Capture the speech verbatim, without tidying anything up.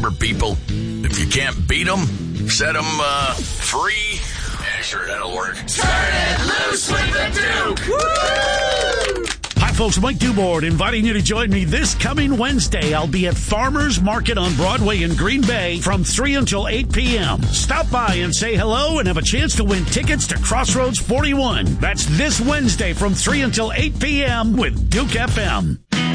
Remember, people, if you can't beat them, set them uh, free. Yeah, sure, that'll work. Turn it loose with the Duke! Woo! Hi, folks. Mike Dubord inviting you to join me this coming Wednesday. I'll be at Farmers Market on Broadway in Green Bay from three until eight p.m. Stop by and say hello and have a chance to win tickets to Crossroads forty-one. That's this Wednesday from three until eight p.m. with Duke F M.